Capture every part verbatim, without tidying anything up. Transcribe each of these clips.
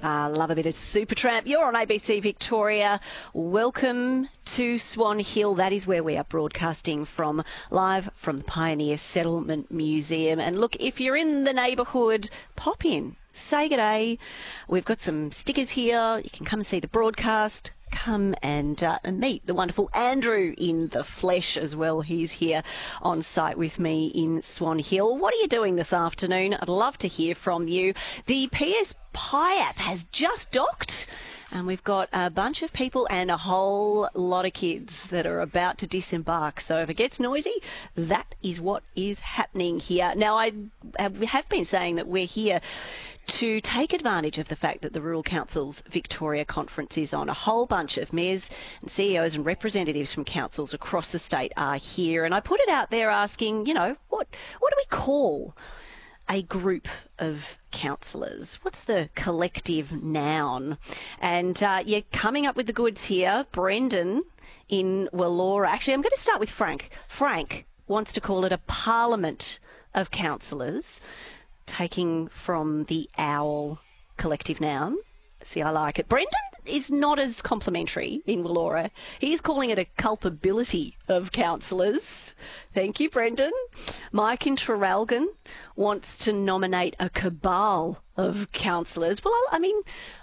Uh, love a bit of Supertramp. You're on A B C Victoria. Welcome to Swan Hill. That is where we are broadcasting from, live from the Pioneer Settlement Museum. And look, if you're in the neighbourhood, pop in. Say good day. We've got some stickers here. You can come and see the broadcast. Come and, uh, and meet the wonderful Andrew in the flesh as well. He's here on site with me in Swan Hill. What are you doing this afternoon? I'd love to hear from you. The P S Pi app has just docked, and we've got a bunch of people and a whole lot of kids that are about to disembark. So if it gets noisy, that is what is happening here. Now, I have been saying that we're here to take advantage of the fact that the Rural Council's Victoria Conference is on. A whole bunch of mayors and C E Os and representatives from councils across the state are here. And I put it out there asking, you know, what, what do we call a group of councillors? What's the collective noun? And uh, you're coming up with the goods here. Brendan in Wellora. Actually, I'm going to start with Frank. Frank wants to call it a parliament of councillors, taking from the OWL collective noun. See, I like it. Brendan is not as complimentary in Wellora. He's calling it a culpability of councillors. Thank you, Brendan. Mike in Traralgon wants to nominate a cabal of councillors. Well, I mean,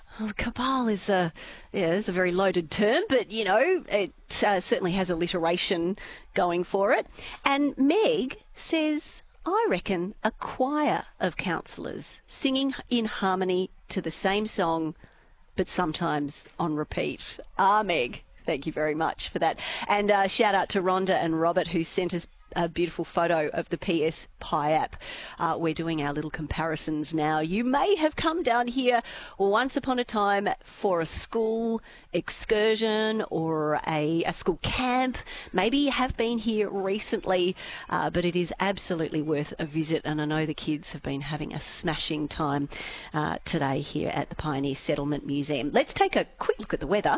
cabal is a, yeah, is a very loaded term, but, you know, it uh, certainly has alliteration going for it. And Meg says, I reckon a choir of councillors singing in harmony to the same song, but sometimes on repeat. Ah, Meg, thank you very much for that. And uh, shout out to Rhonda and Robert, who sent us a beautiful photo of the P S Pi app. Uh, we're doing our little comparisons now. You may have come down here once upon a time for a school excursion or a, a school camp. Maybe you have been here recently, uh, but it is absolutely worth a visit. And I know the kids have been having a smashing time uh, today here at the Pioneer Settlement Museum. Let's take a quick look at the weather.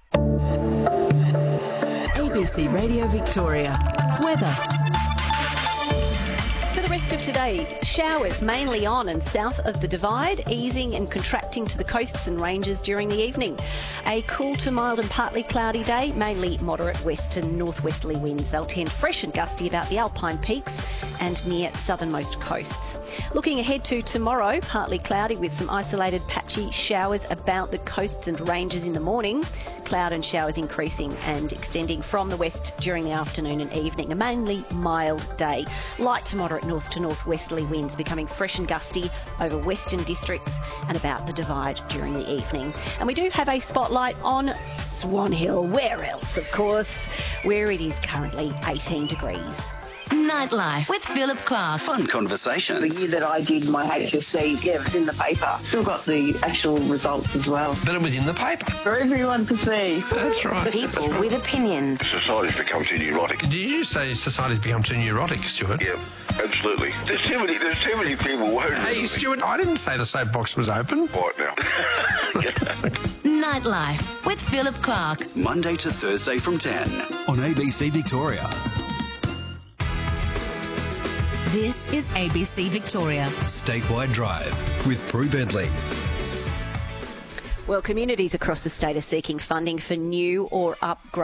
A B C Radio Victoria. Weather. For the rest of today, showers mainly on and south of the Divide, easing and contracting to the coasts and ranges during the evening. A cool to mild and partly cloudy day, mainly moderate west and northwesterly winds. They'll turn fresh and gusty about the Alpine peaks and near southernmost coasts. Looking ahead to tomorrow, partly cloudy with some isolated patchy showers about the coasts and ranges in the morning. Cloud and showers increasing and extending from the west during the afternoon and evening. A mainly mild day. Light to moderate north to northwesterly winds becoming fresh and gusty over western districts and about the Divide during the evening. And we do have a spotlight on Swan Hill. Where else, of course, where it is currently eighteen degrees. Nightlife with Philip Clark. Fun conversations. The year that I did my H S C, yeah, it was in the paper. Still got the actual results as well. But it was in the paper. For everyone to see. That's right. People That's right. with opinions. Society's become too neurotic. Did you say society's become too neurotic, Stuart? Yeah, absolutely. There's too many, there's too many people worried. Hey, Stuart, I didn't say the soapbox was open. Right now. Nightlife with Philip Clark. Monday to Thursday from ten on A B C Victoria. This is A B C Victoria. Statewide Drive with Prue Bentley. Well, communities across the state are seeking funding for new or upgrade